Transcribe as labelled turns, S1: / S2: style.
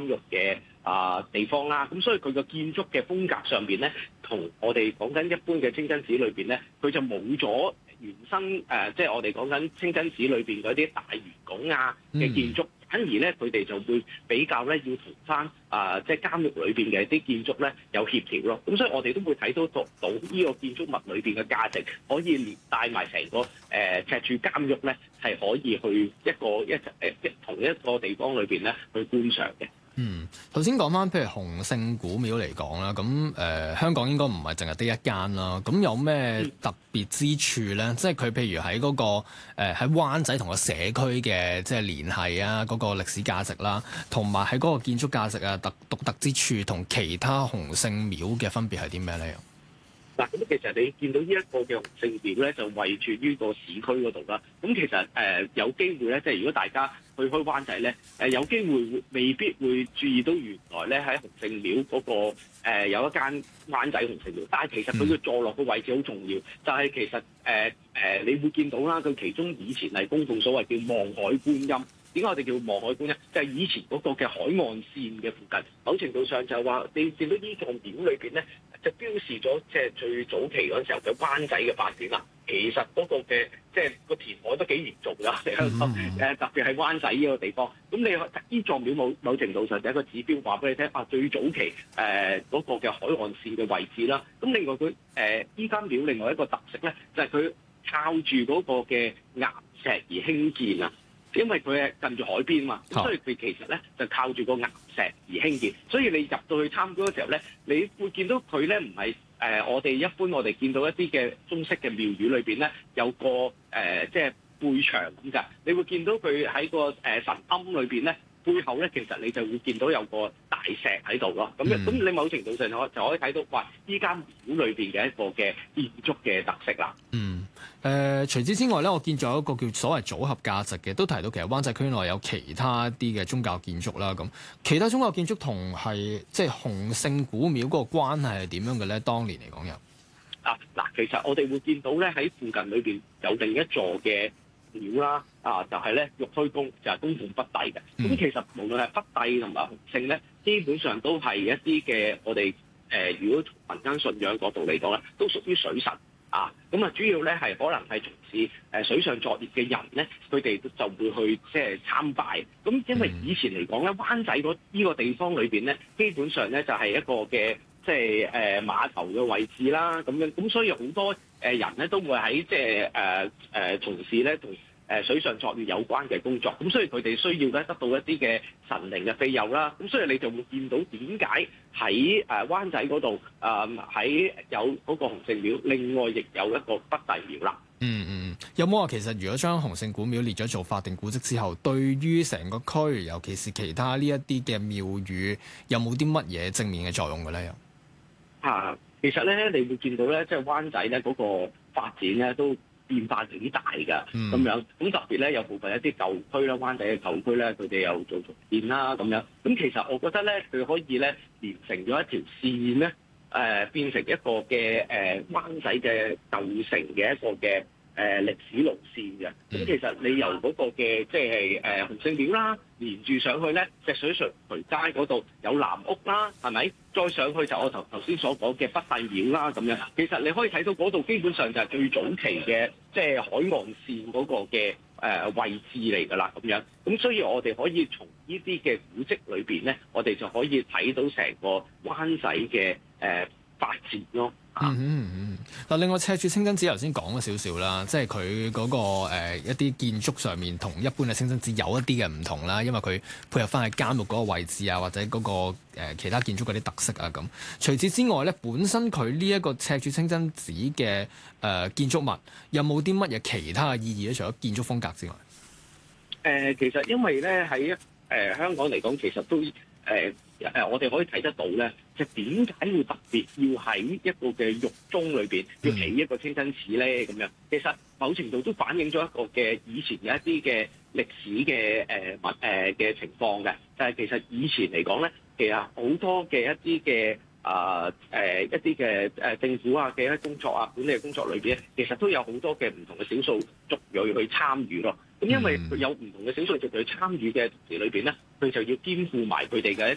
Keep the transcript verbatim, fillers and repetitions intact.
S1: 獄嘅啊地方啦。咁所以佢個建築嘅風格上邊咧，同我哋講緊一般嘅清真寺裏邊咧，佢就冇咗原生誒，即、呃、係、就是、我哋講緊清真寺裏邊嗰啲大圓拱啊嘅建築。嗯反而咧，佢哋就會比較咧，要同翻啊，即係監獄裏邊嘅啲建築咧有協調咯。咁所以我哋都會睇到到到呢個建築物裏邊嘅價值，可以連帶埋成個誒、呃、赤柱監獄咧，係可以去一個一誒一同一個地方裏邊咧去觀賞嘅。
S2: 嗯，頭先講翻譬如洪聖古廟嚟講啦，咁誒、呃、香港應該唔係淨係得一間啦，咁有咩特別之處咧？嗯、即係佢譬如喺嗰、那個誒喺、呃、灣仔同個社區嘅即係聯繫啊，嗰、那個歷史價值啦，同埋喺嗰個建築價值啊，特獨特之處同其他洪聖廟嘅分別係啲咩咧？
S1: 嗱，咁其實你見到呢一個嘅洪聖廟咧，就位處於個市區嗰度啦。咁其實誒、呃、有機會咧，即係如果大家去開灣仔咧，誒、呃、有機會未必會注意到原來咧喺洪聖廟嗰、那個、呃、有一間灣仔洪聖廟，但係其實佢嘅坐落嘅位置好重要，就係、是、其實誒誒、呃呃、你會見到啦，佢其中以前係供奉所謂叫望海觀音。點解我哋叫望海觀音？就係、是、以前嗰個嘅海岸線嘅附近，某程度上就係話你見到呢座廟裏邊咧，就標示咗即係最早期嗰陣時候嘅灣仔嘅發展啦。其實嗰個嘅即係個填海都幾嚴重㗎，喺香港誒特別係灣仔呢個地方。咁你呢座廟某某程度上就係一個指標，話俾你聽啊，最早期誒嗰、呃那個嘅海岸線嘅位置啦。咁另外佢誒依間廟另外一個特色咧，就係、是、佢靠住嗰個嘅岩石而興建啊。因為佢係近住海邊嘛，咁所以佢其實咧就靠住個岩石而興建。所以你入到去參觀嘅時候咧，你會見到佢咧唔係誒我哋一般我哋見到一啲嘅中式嘅廟宇裏邊咧有個誒、呃、即係背牆咁㗎。你會見到佢喺個誒、呃、神龕裏邊咧背後咧，其實你就會見到有個大石喺度咯。咁咁、嗯、你某程度上可就可以睇到，哇！依間廟裏邊嘅一個嘅建築嘅特色啦。
S2: 嗯。誒、呃，除此之外咧，我見咗一個叫所謂組合價值嘅，都提到其實灣仔區內有其他啲嘅宗教建築啦。咁其他宗教建築同係即係洪聖古廟嗰個關係係點樣嘅咧？當年嚟講又
S1: 啊嗱，其實我哋會見到咧喺附近裏邊有另一座嘅廟啦，啊就係咧玉虛宮，就係、是、供奉北帝嘅。咁、嗯、其實無論係北帝同埋洪聖咧，基本上都係一啲嘅我哋誒、呃，如果從民間信仰角度嚟講咧，都屬於水神。啊，咁啊，主要咧係可能係從事誒水上作業嘅人咧，佢哋就會去即係參拜。咁因為以前嚟講咧，灣仔嗰呢個地方裏邊咧，基本上咧就係一個嘅即係誒碼頭嘅位置啦，咁樣咁所以好多誒人咧都會喺即係誒誒從事咧同誒水上作業有關嘅工作。咁所以佢哋需要咧得到一啲嘅神靈嘅庇佑啦。咁所以你就會見到點解喺誒灣仔嗰度誒喺有嗰個洪聖廟，另外亦有一個北帝廟啦。
S2: 嗯嗯，有冇話其實如果將洪聖古廟列咗做法定古蹟之後，對於成個區，尤其是其他呢一啲嘅廟宇，有冇啲乜嘢正面嘅作用嘅咧？又
S1: 啊，其實咧，你會見到咧，即係灣仔咧嗰個發展咧都變化幾大㗎，咁、嗯、樣咁特別咧，有部分一啲舊區啦，灣仔嘅舊區咧，佢哋又做重建啦，咁樣咁其實我覺得咧，佢可以咧連成咗一條線咧，誒、呃、變成一個嘅誒、呃、灣仔嘅舊城嘅一個嘅誒、呃、歷史路線嘅。咁、嗯、其實你由嗰個嘅即係誒洪聖廟啦，連住上去咧，石水上渠街嗰度有藍屋啦，係咪？再上去就我頭頭先所講嘅北帝廟啦，咁樣其實你可以睇到嗰度基本上就係最早期嘅即係海岸線嗰個嘅誒位置嚟㗎啦，咁樣咁所以我哋可以從呢啲嘅古蹟裏邊咧，我哋就可以睇到成個灣仔嘅誒、呃、發展咯。
S2: 嗯嗯嗯，嗱，另外赤柱清真寺頭先講咗少少啦，即係佢嗰個、呃、一啲建築上面同一般嘅清真寺有一啲嘅唔同啦，因為佢配合翻喺監獄嗰個位置啊，或者嗰、嗰個、呃、其他建築嗰啲特色啊咁。除此之外咧，本身佢呢一個赤柱清真寺嘅誒、呃、建築物有冇啲乜嘢其他嘅意義咧？除咗建築風格之外，誒、
S1: 呃、其實因為咧喺誒香港嚟講，其實都誒。呃誒、呃，我哋可以睇得到咧，就點解會特別要喺一個嘅獄中裏邊要起一個清真寺咧？咁樣其實某程度都反映咗一個嘅以前嘅一啲嘅歷史嘅誒物誒嘅情況嘅。但係其實以前嚟講咧，其實好多嘅一啲嘅啊誒一啲嘅誒政府啊嘅一啲工作啊管理嘅工作裏邊咧，其實都有好多嘅唔同嘅少數族裔去參與咯。咁因為佢有唔同嘅少數族裔參與嘅同時裏邊咧，佢就要肩負埋佢哋嘅